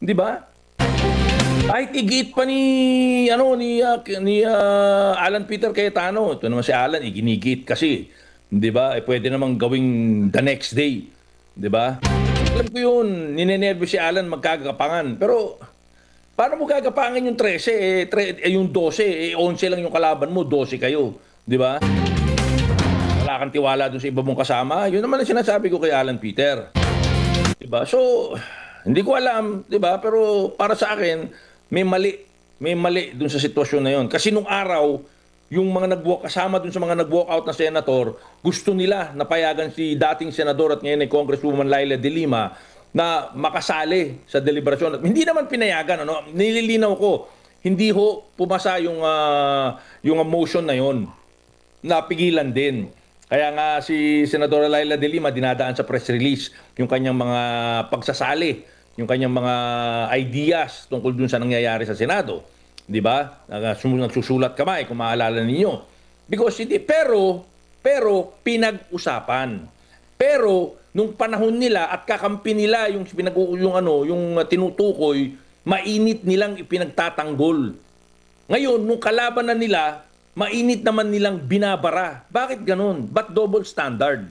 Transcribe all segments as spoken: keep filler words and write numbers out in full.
'Di ba? Kahit igit pa ni ano ni ah, ni ah, Alan Peter Cayetano. Ito naman si Alan, iginigit kasi, 'di ba? Eh, pwede namang gawing the next day, 'di ba? Alam ko 'yun, ninenervyos si Alan magkagapangan. Pero paano mo gagapangan yung trese eh, tre, eh yung dose eh onse lang yung kalaban mo, dose kayo, 'di ba? Wala kang tiwala doon sa iba mong kasama. Yun naman ang sinasabi ko kay Alan Peter. 'Di ba? So, hindi ko alam, 'di ba? Pero para sa akin, may mali. May mali doon sa sitwasyon na 'yon. Kasi nung araw, yung mga nag-walk kasama doon sa mga nag-walk out na senator, gusto nila napayagan si dating senador at ngayon ay Congresswoman Laila De Lima na makasali sa deliberasyon. At hindi naman pinayagan, ano? Nililinaw ko, hindi ho pumasa yung ah, yung motion na 'yon. Napigilan din. Kaya nga si Senadora Laila De Lima dinadaan sa press release yung kanyang mga pagsasali, yung kanyang mga ideas tungkol dun sa nangyayari sa Senado. 'Di ba? Nagsusulat kamay kung maalala ninyo. Because hindi pero pero pinag-usapan. Pero nung panahon nila at kakampi nila yung pinag yung ano, yung tinutukoy, mainit nilang ipinagtatanggol. Ngayon, nung kalaban na nila, mainit naman nilang binabara. Bakit ganun? Ba't double standard?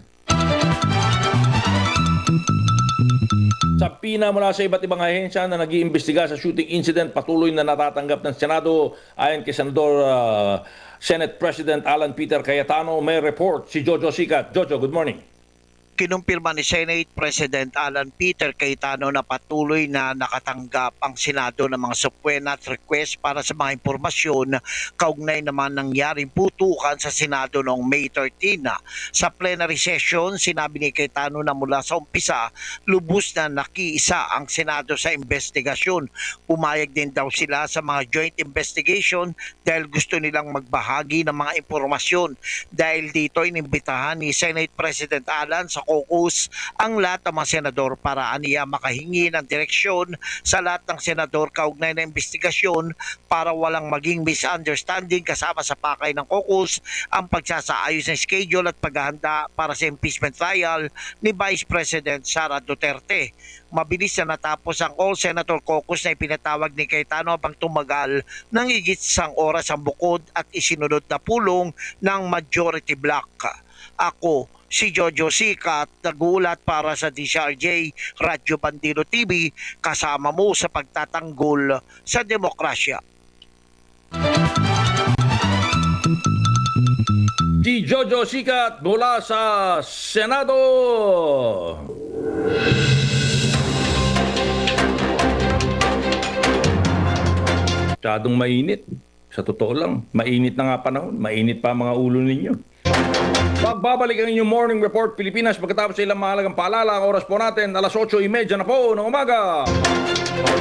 Sa pina mula sa iba't ibang ahensya na nag-iimbestiga sa shooting incident, patuloy na natatanggap ng Senado. Ayon kay Senador uh, Senate President Alan Peter Cayetano, may report si Jojo Sicat. Jojo, good morning. Kinumpirma ni Senate President Alan Peter Cayetano na patuloy na nakatanggap ang Senado ng mga subpoena at request para sa mga impormasyon kaugnay naman nangyaring putukan sa Senado noong May thirteenth. Sa plenary session, sinabi ni Cayetano na mula sa umpisa, lubos na nakiisa ang Senado sa investigasyon. Pumayag din daw sila sa mga joint investigation dahil gusto nilang magbahagi ng mga impormasyon. Dahil dito inimbitahan ni Senate President Alan sa caucus ang lahat ng mga senador para aniya makahingi ng direksyon sa lahat ng senador kaugnay na investigasyon para walang maging misunderstanding kasama sa pakay ng caucus ang pagsasaayos ng schedule at paghahanda para sa impeachment trial ni Vice President Sara Duterte. Mabilis na natapos ang all-senator caucus na ipinatawag ni Cayetano habang tumagal ng higit isang oras ang bukod at isinunod na pulong ng majority block. Ako, si Jojo Sicat, nagulat para sa D C R J Radyo Bandino T V, kasama mo sa pagtatanggol sa demokrasya. Si Jojo Sicat mula sa Senado. Masyadong mainit. Sa totoo lang, mainit na nga panahon. Mainit pa ang mga ulo ninyo. Magbabalik ang inyong Morning Report Pilipinas pagkatapos sa ilang mahalagang paalala. Ang oras po natin, alas otso trenta na po ng umaga.